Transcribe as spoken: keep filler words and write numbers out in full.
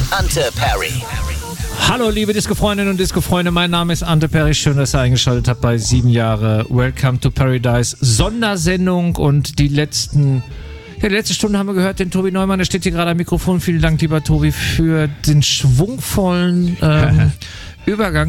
Ante Perry. Hallo liebe Disco-Freundinnen und Disco-Freunde, mein Name ist Ante Perry, schön, dass ihr eingeschaltet habt bei sieben Jahre Welcome to Paradise Sondersendung und die letzten, ja die letzte Stunde haben wir gehört, den Tobi Neumann, der steht hier gerade am Mikrofon, vielen Dank lieber Tobi für den schwungvollen ähm, Übergang.